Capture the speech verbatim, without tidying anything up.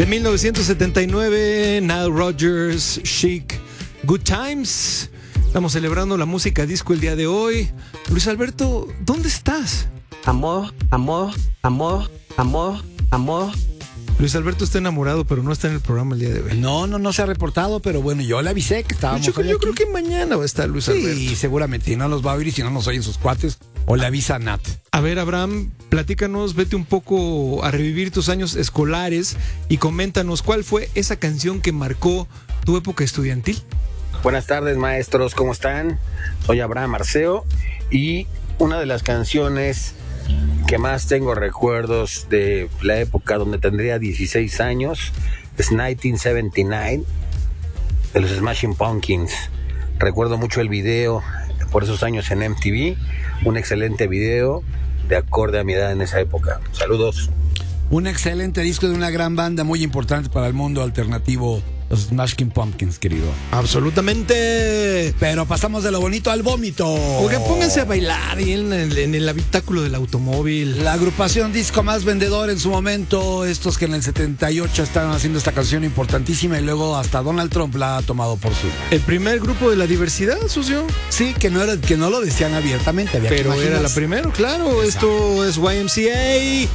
De mil novecientos setenta y nueve, Nile Rodgers, Chic, Good Times. Estamos celebrando la música disco el día de hoy. Luis Alberto, ¿dónde estás? Amor, amor, amor, amor, amor. Luis Alberto está enamorado, pero no está en el programa el día de hoy. No, no, no se ha reportado, pero bueno, yo le avisé que estábamos Yo, hoy yo aquí. creo que mañana va a estar Luis Alberto. Sí, seguramente. Si no nos va a oír y si no nos oyen sus cuates, o le avisa a Nat. A ver, Abraham, platícanos, vete un poco a revivir tus años escolares y coméntanos cuál fue esa canción que marcó tu época estudiantil. Buenas tardes, maestros, ¿cómo están? Soy Abraham Arceo y una de las canciones que más tengo recuerdos de la época donde tendría dieciséis años es mil novecientos setenta y nueve de los Smashing Pumpkins. Recuerdo mucho el video por esos años en M T V, un excelente video de acorde a mi edad en esa época. Saludos. Un excelente disco de una gran banda muy importante para el mundo alternativo, los Smashing Pumpkins, querido. Absolutamente. Pero pasamos de lo bonito al vómito. Oigan, pónganse a bailar ahí en el, en el habitáculo del automóvil. La agrupación disco más vendedor en su momento, estos que en el setenta y ocho estaban haciendo esta canción importantísima y luego hasta Donald Trump la ha tomado por suya. El primer grupo de la diversidad, socio. Sí, que no era, que no lo decían abiertamente, había que Pero era la imaginarse. primera, claro. Exacto. Esto es Y M C A.